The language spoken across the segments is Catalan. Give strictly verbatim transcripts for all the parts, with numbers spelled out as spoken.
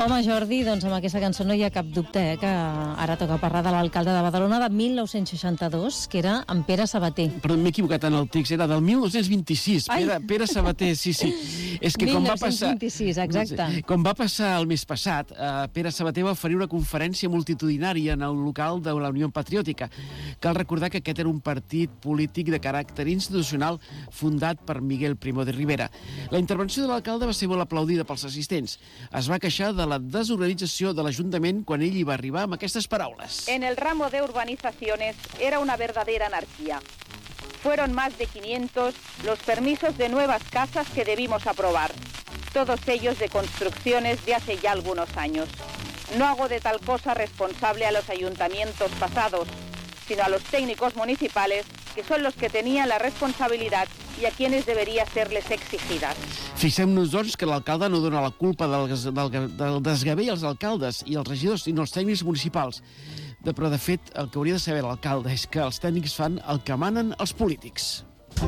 Home, Jordi, doncs amb aquesta cançó no hi ha cap dubte, eh, que ara toca parlar de l'alcalde de Badalona de mil nou-cents seixanta-dos, que era en Pere Sabater. Perdó, m'he equivocat en el text, era del mil nou-cents vint-i-sis. Pere, Pere Sabater, sí, sí. És que com va passar... mil nou-cents vint-i-sis, exacte. No sé, com va passar el mes passat, eh, Pere Sabater va oferir una conferència multitudinària en el local de la Unió Patriòtica. Cal recordar que aquest era un partit polític de caràcter institucional fundat per Miguel Primo de Rivera. La intervenció de l'alcalde va ser molt aplaudida pels assistents. Es va queixar de la desorganització de l'Ajuntament quan ell hi va arribar amb aquestes paraules. En el ramo de urbanizaciones era una verdadera anarquía. Fueron más de quinientos los permisos de nuevas casas que debimos aprobar, todos ellos de construcciones de hace ya algunos años. No hago de tal cosa responsable a los ayuntamientos pasados, sino a los técnicos municipales, que son los que tenían la responsabilidad i a quienes debería serles exigidas. Fixem-nos, doncs, que l'alcalde no dona la culpa del, del, del desgavell als alcaldes i als regidors, sinó als tècnics municipals. De, però, de fet, el que hauria de saber l'alcalde és que els tècnics fan el que manen els polítics.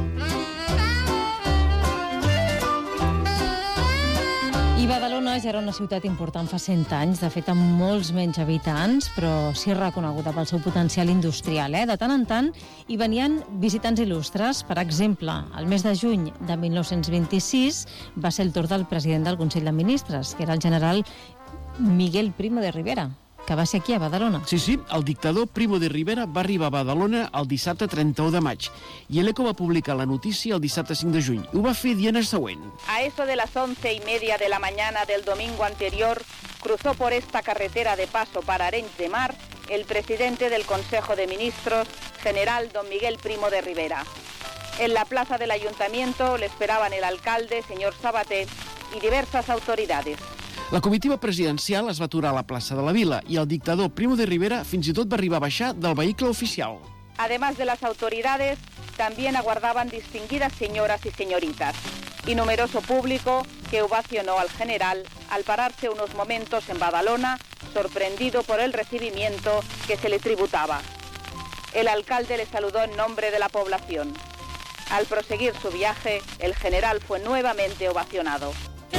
I Badalona ja era una ciutat important fa cent anys, de fet amb molts menys habitants, però sí reconeguda pel seu potencial industrial. Eh? De tant en tant hi venien visitants il·lustres. Per exemple, el mes de juny de mil nou-cents vint-i-sis va ser el torn del president del Consell de Ministres, que era el general Miguel Primo de Rivera, que va ser aquí a Badalona. Sí, sí, el dictador Primo de Rivera va arribar a Badalona el dissabte trenta-u de maig i l'Eco va publicar la notícia el dissabte cinc de juny. Ho va fer dient el següent. A eso de las once y media de la mañana del domingo anterior, cruzó por esta carretera de paso para Arenys de Mar el presidente del Consejo de Ministros, general don Miguel Primo de Rivera. En la plaza del ayuntamiento le esperaban el alcalde, señor Sabater, y diversas autoridades. La comitiva presidencial es va aturar a la plaça de la Vila i el dictador Primo de Rivera fins i tot va arribar a baixar del vehicle oficial. Además de las autoridades, también aguardaban distinguidas señoras y señoritas y numeroso público que ovacionó al general al pararse unos momentos en Badalona, sorprendido por el recibimiento que se le tributaba. El alcalde le saludó en nombre de la población. Al proseguir su viaje, el general fue nuevamente ovacionado.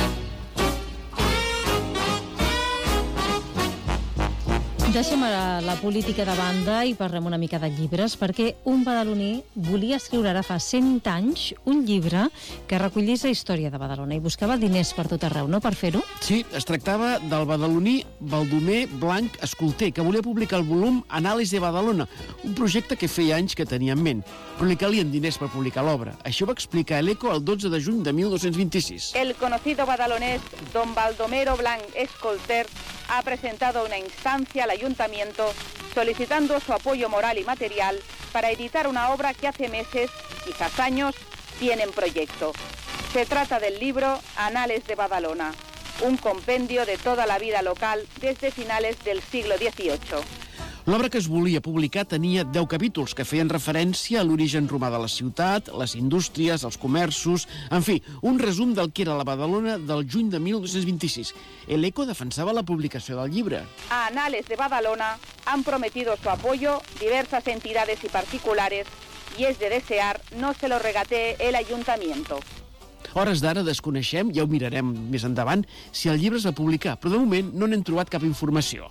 Deixem ara la política de banda i parlem una mica de llibres, perquè un badaloní volia escriure ara fa cent anys un llibre que recollís la història de Badalona i buscava diners per tot arreu, no?, per fer-ho? Sí, es tractava del badaloní Baldomer Blanc Escolter, que volia publicar el volum Anàlisi de Badalona, un projecte que feia anys que tenia en ment, però li calien diners per publicar l'obra. Això va explicar l'Eco el dotze de juny de mil nou-cents vint-i-sis. El conocido badalonés don Baldomero Blanc Escolter ha presentado una instancia al ayuntamiento solicitando su apoyo moral y material para editar una obra que hace meses, quizás años, tiene en proyecto. Se trata del libro Anales de Badalona, un compendio de toda la vida local desde finales del siglo dieciocho. L'obra que es volia publicar tenia deu capítols que feien referència a l'origen romà de la ciutat, les indústries, els comerços... En fi, un resum del que era la Badalona del juny de mil nou-cents vint-i-sis. L'Eco defensava la publicació del llibre. A Anales de Badalona han prometido su apoyo diversas entidades y particulares y es de desear no se lo regatee el ayuntamiento. A hores d'ara desconeixem, ja ho mirarem més endavant, si el llibre es va publicar, però de moment no n'hem trobat cap informació.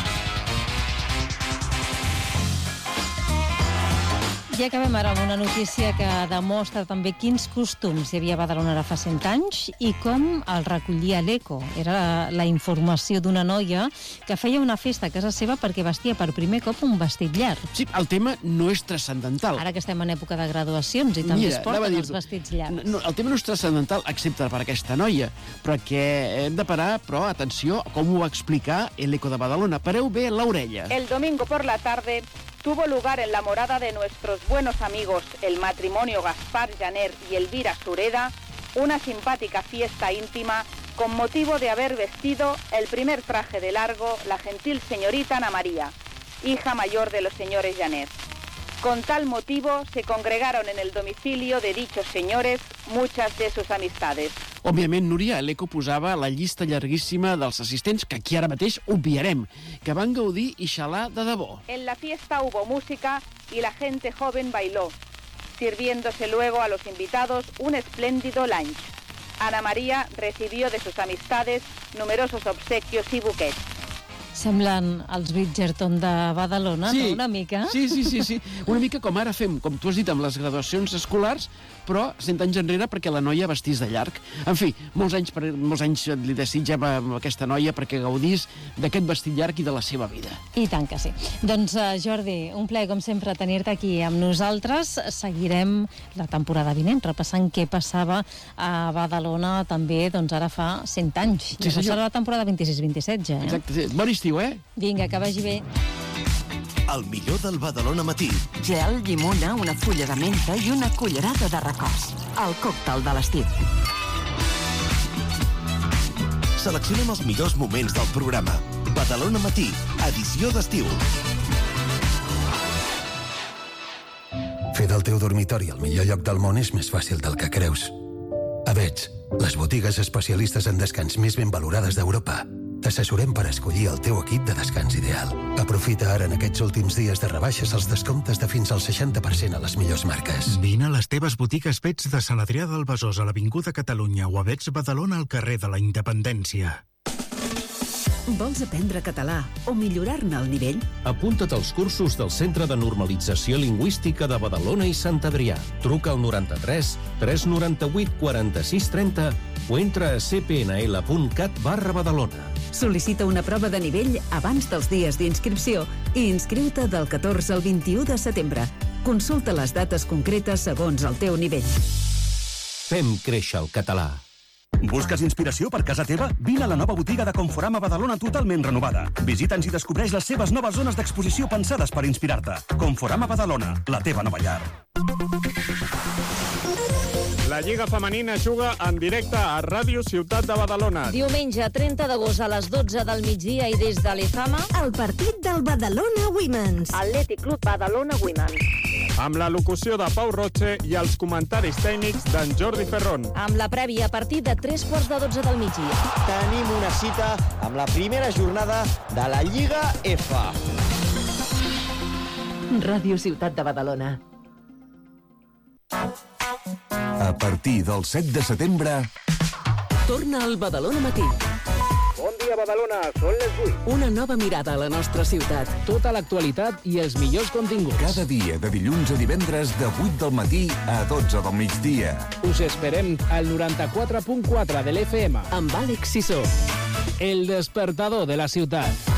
I acabem ara amb una notícia que demostra també quins costums hi havia a Badalona ara fa cent anys i com el recollia l'Eco. Era la, la informació d'una noia que feia una festa a casa seva perquè vestia per primer cop un vestit llarg. Sí, el tema no és transcendental. Ara que estem en època de graduacions i també Mira, es porten els vestits llargs. No, el tema no és transcendental, excepte per aquesta noia, però que hem de parar, però atenció a com ho va explicar l'Eco de Badalona. Pareu bé l'orella. El domingo por la tarde tuvo lugar en la morada de nuestros buenos amigos, el matrimonio Gaspar Janer y Elvira Sureda, una simpática fiesta íntima con motivo de haber vestido el primer traje de largo la gentil señorita Ana María, hija mayor de los señores Janer. Con tal motivo se congregaron en el domicilio de dichos señores muchas de sus amistades. Òbviament, Núria, l'Eco posava la llista llarguíssima dels assistents que aquí ara mateix obviarem, que van gaudir i xalar de debò. En la fiesta hubo música y la gente joven bailó, sirviéndose luego a los invitados un espléndido lunch. Ana María recibió de sus amistades numerosos obsequios y buquets. Semblen els Bridgerton de Badalona, sí, no? Una mica. Sí, sí, sí, sí. Una mica com ara fem, com tu has dit, amb les graduacions escolars, però cent anys enrere perquè la noia vestís de llarg. En fi, molts anys, per, molts anys li desitgem a aquesta noia perquè gaudís d'aquest vestit llarg i de la seva vida. I tant que sí. Doncs, uh, Jordi, un plaer, com sempre, tenir-te aquí amb nosaltres. Seguirem la temporada vinent, repassant què passava a Badalona també, doncs ara fa cent anys. Sí, ja passarà la temporada vint-i-sis vint-i-set, ja. Eh? Exacte, sí. Bon estiu, eh? Vinga, que vagi bé. El millor del Badalona Matí. Gel, llimona, una fulla de menta i una cullerada de records. El còctel de l'estiu. Seleccionem els millors moments del programa. Badalona Matí, edició d'estiu. Fer del teu dormitori el millor lloc del món és més fàcil del que creus. Avets, les botigues especialistes en descans més ben valorades d'Europa. T'assessorem per escollir el teu equip de descans ideal. Aprofita ara en aquests últims dies de rebaixes els descomptes de fins al seixanta per cent a les millors marques. Vine a les teves botigues Pets de Sant Adrià del Besòs a l'Avinguda Catalunya o a Vets Badalona al carrer de la Independència. Vols aprendre català o millorar-ne el nivell? Apunta't als cursos del Centre de Normalització Lingüística de Badalona i Sant Adrià. Truca al noranta-tres tres noranta-vuit quaranta-sis trenta o entra a c p n l punt cat barra Badalona. Sol·licita una prova de nivell abans dels dies d'inscripció i inscriu-te del catorze al vint-i-u de setembre. Consulta les dates concretes segons el teu nivell. Fem créixer el català. Busques inspiració per casa teva? Vine a la nova botiga de Conforama Badalona totalment renovada. Visita'ns i descobreix les seves noves zones d'exposició pensades per inspirar-te. Conforama Badalona, la teva nova llar. La Lliga Femenina juga en directe a Ràdio Ciutat de Badalona. Diumenge trenta d'agost a les dotze del migdia i des de l'Ezama, el partit del Badalona Women's. Atlètic Club Badalona Women's. Amb la locució de Pau Roche i els comentaris tècnics d'en Jordi Ferrón. Amb la prèvia a partir de tres quarts de dotze del migdia. Tenim una cita amb la primera jornada de la Lliga F. Ràdio Ciutat de Badalona. A partir del set de setembre... Torna al Badalona Matí. Bon dia, Badalona, són les vuit. Una nova mirada a la nostra ciutat. Tota l'actualitat i els millors continguts. Cada dia, de dilluns a divendres, de vuit del matí a dotze del migdia. Us esperem al noranta-quatre punt quatre de l'F M. Amb Àlex Sissó. El despertador de la ciutat.